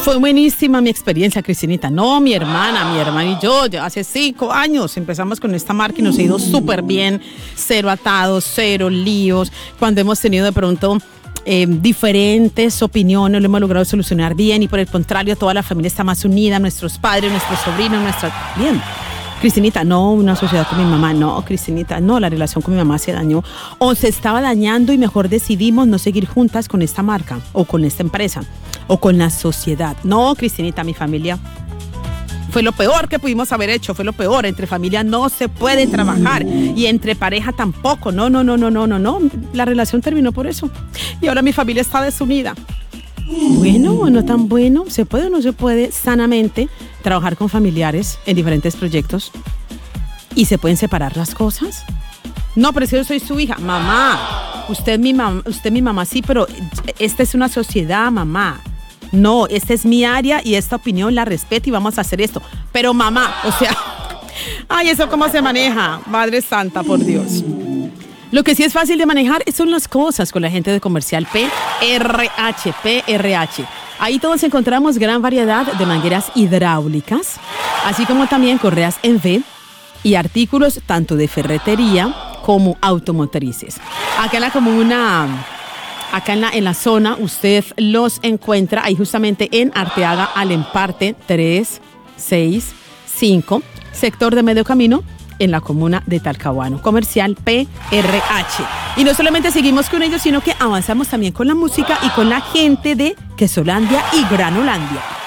Fue buenísima mi experiencia, Cristinita. No, mi hermana y yo, ya hace 5 años empezamos con esta marca y nos ha ido súper bien. Cero atados, cero líos. Cuando hemos tenido de pronto diferentes opiniones, lo hemos logrado solucionar bien y por el contrario, toda la familia está más unida, nuestros padres, nuestros sobrinos, Bien. Cristinita, no, una sociedad con mi mamá, no, Cristinita, no, la relación con mi mamá se dañó o se estaba dañando y mejor decidimos no seguir juntas con esta marca o con esta empresa o con la sociedad. No, Cristinita, mi familia fue lo peor que pudimos haber hecho, fue lo peor. Entre familia no se puede trabajar y entre pareja tampoco, no. La relación terminó por eso y ahora mi familia está desunida. Bueno o no tan bueno, ¿se puede o no se puede sanamente trabajar con familiares en diferentes proyectos y se pueden separar las cosas? No, pero si yo soy su hija, mamá, usted mi mamá, sí, pero esta es una sociedad, mamá. No, esta es mi área y esta opinión la respeto y vamos a hacer esto. Pero mamá, o sea, ay, ¿eso cómo se maneja? Madre Santa, por Dios. Lo que sí es fácil de manejar son las cosas con la gente de Comercial PRH. Ahí todos encontramos gran variedad de mangueras hidráulicas, así como también correas en V y artículos tanto de ferretería como automotrices. Acá en la comuna, en la zona, usted los encuentra ahí justamente en Arteaga, Alemparte 365, sector de Medio Camino, en la comuna de Talcahuano. Comercial PRH. Y no solamente seguimos con ellos, sino que avanzamos también con la música y con la gente de Quesolandia y Granolandia.